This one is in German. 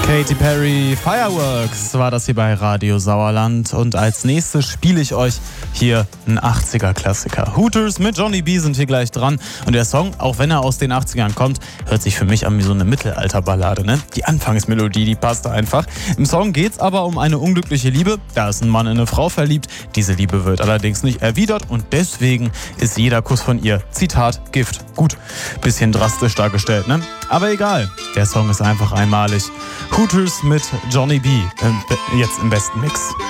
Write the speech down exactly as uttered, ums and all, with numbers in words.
Katy Perry, Fireworks war das hier bei Radio Sauerland. Und als nächstes spiele ich euch hier einen achtziger-Klassiker. Hooters mit Johnny B sind hier gleich dran. Und der Song, auch wenn er aus den achtzigern kommt, hört sich für mich an wie so eine Mittelalterballade, ne? Die Anfangsmelodie, die passt einfach. Im Song geht's aber um eine unglückliche Liebe. Da ist ein Mann in eine Frau verliebt. Diese Liebe wird allerdings nicht erwidert und deswegen ist jeder Kuss von ihr, Zitat, Gift. Gut, bisschen drastisch dargestellt, ne? Aber egal, der Song ist einfach einmalig. Hooters mit Johnny B, äh, jetzt im besten Mix.